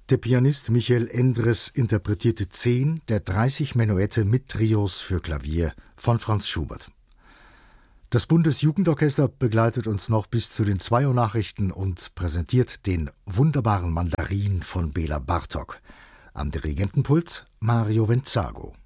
Der Pianist Michael Endres interpretierte 10 der 30 Menuette mit Trios für Klavier von Franz Schubert. Das Bundesjugendorchester begleitet uns noch bis zu den 2 Uhr Nachrichten und präsentiert den wunderbaren Mandarin von Bela Bartok. Am Dirigentenpult Mario Venzago.